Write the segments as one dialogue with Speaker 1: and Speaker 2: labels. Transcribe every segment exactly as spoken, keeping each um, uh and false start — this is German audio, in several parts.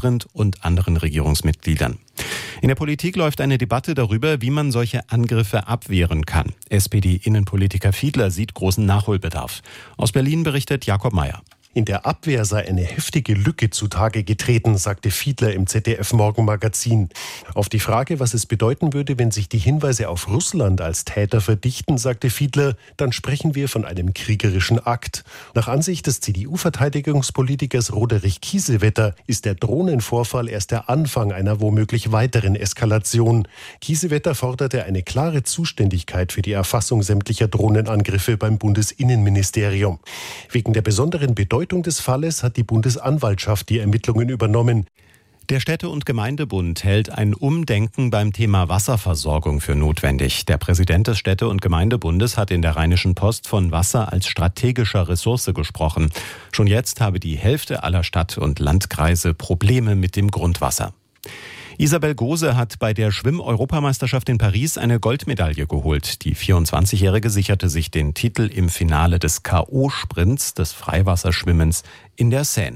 Speaker 1: Ostwind und anderen Regierungsmitgliedern. In der Politik läuft eine Debatte darüber, wie man solche Angriffe abwehren kann. S P D-Innenpolitiker Fiedler sieht großen Nachholbedarf. Aus Berlin berichtet Jakob Mayer.
Speaker 2: In der Abwehr sei eine heftige Lücke zutage getreten, sagte Fiedler im Z D F-Morgenmagazin. Auf die Frage, was es bedeuten würde, wenn sich die Hinweise auf Russland als Täter verdichten, sagte Fiedler, dann sprechen wir von einem kriegerischen Akt. Nach Ansicht des C D U-Verteidigungspolitikers Roderich Kiesewetter ist der Drohnenvorfall erst der Anfang einer womöglich weiteren Eskalation. Kiesewetter forderte eine klare Zuständigkeit für die Erfassung sämtlicher Drohnenangriffe beim Bundesinnenministerium. Wegen der besonderen Bedeutung des Falles hat die Bundesanwaltschaft die Ermittlungen übernommen.
Speaker 1: Der Städte- und Gemeindebund hält ein Umdenken beim Thema Wasserversorgung für notwendig. Der Präsident des Städte- und Gemeindebundes hat in der Rheinischen Post von Wasser als strategischer Ressource gesprochen. Schon jetzt habe die Hälfte aller Stadt- und Landkreise Probleme mit dem Grundwasser. Isabel Gose hat bei der Schwimm-Europameisterschaft in Paris eine Goldmedaille geholt. Die vierundzwanzigjährige sicherte sich den Titel im Finale des K O-Sprints des Freiwasserschwimmens in der Seine.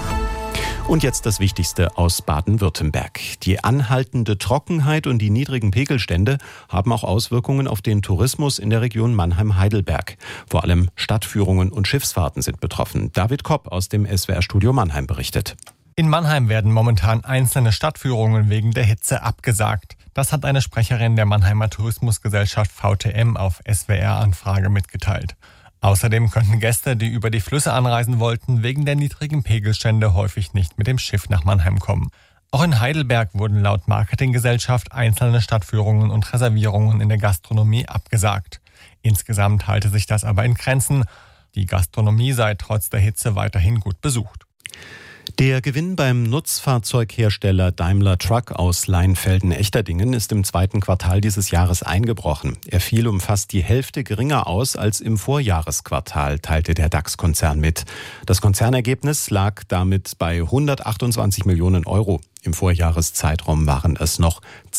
Speaker 1: Und jetzt das Wichtigste aus Baden-Württemberg. Die anhaltende Trockenheit und die niedrigen Pegelstände haben auch Auswirkungen auf den Tourismus in der Region Mannheim-Heidelberg. Vor allem Stadtführungen und Schiffsfahrten sind betroffen. David Kopp aus dem S W R-Studio Mannheim berichtet.
Speaker 3: In Mannheim werden momentan einzelne Stadtführungen wegen der Hitze abgesagt. Das hat eine Sprecherin der Mannheimer Tourismusgesellschaft V T M auf S W R-Anfrage mitgeteilt. Außerdem könnten Gäste, die über die Flüsse anreisen wollten, wegen der niedrigen Pegelstände häufig nicht mit dem Schiff nach Mannheim kommen. Auch in Heidelberg wurden laut Marketinggesellschaft einzelne Stadtführungen und Reservierungen in der Gastronomie abgesagt. Insgesamt halte sich das aber in Grenzen. Die Gastronomie sei trotz der Hitze weiterhin gut besucht.
Speaker 1: Der Gewinn beim Nutzfahrzeughersteller Daimler Truck aus Leinfelden-Echterdingen ist im zweiten Quartal dieses Jahres eingebrochen. Er fiel um fast die Hälfte geringer aus als im Vorjahresquartal, teilte der DAX-Konzern mit. Das Konzernergebnis lag damit bei hundertachtundzwanzig Millionen Euro. Im Vorjahreszeitraum waren es noch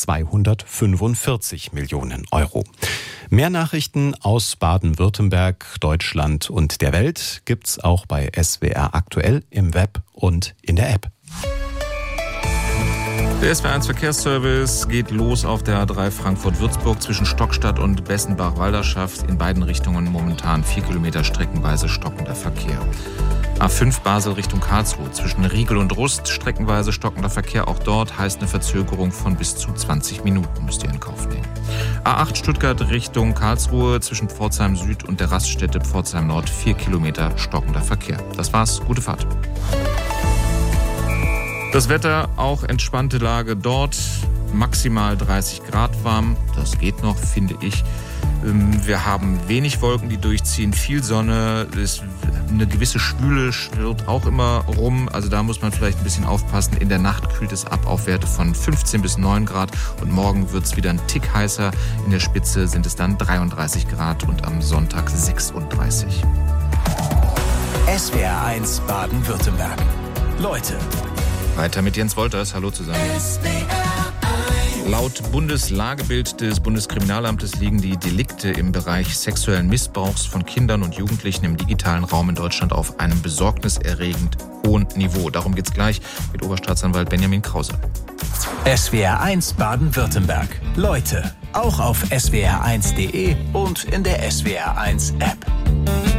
Speaker 1: zweihundertfünfundvierzig Millionen Euro. Mehr Nachrichten aus Baden-Württemberg, Deutschland und der Welt gibt's auch bei S W R aktuell im Web und in der App.
Speaker 4: Der S W R eins Verkehrsservice geht los auf der A drei Frankfurt-Würzburg zwischen Stockstadt und Bessenbach-Walderschaft. In beiden Richtungen momentan vier Kilometer streckenweise stockender Verkehr. A fünf Basel Richtung Karlsruhe zwischen Riegel und Rust streckenweise stockender Verkehr. Auch dort heißt eine Verzögerung von bis zu zwanzig Minuten, müsst ihr in Kauf nehmen. A acht Stuttgart Richtung Karlsruhe zwischen Pforzheim Süd und der Raststätte Pforzheim Nord vier Kilometer stockender Verkehr. Das war's, gute Fahrt. Das Wetter, auch entspannte Lage dort, maximal dreißig Grad warm, das geht noch, finde ich. Wir haben wenig Wolken, die durchziehen, viel Sonne, ist eine gewisse Schwüle schwirrt auch immer rum, also da muss man vielleicht ein bisschen aufpassen. In der Nacht kühlt es ab auf Werte von fünfzehn bis neun Grad und morgen wird es wieder ein Tick heißer. In der Spitze sind es dann dreiunddreißig Grad und am Sonntag sechsunddreißig.
Speaker 5: S W R eins Baden-Württemberg. Leute.
Speaker 4: Weiter mit Jens Wolters. Hallo zusammen. Laut Bundeslagebild des Bundeskriminalamtes liegen die Delikte im Bereich sexuellen Missbrauchs von Kindern und Jugendlichen im digitalen Raum in Deutschland auf einem besorgniserregend hohen Niveau. Darum geht's gleich mit Oberstaatsanwalt Benjamin Krause.
Speaker 5: S W R eins Baden-Württemberg. Leute, auch auf S W R eins punkt de und in der S W R eins App.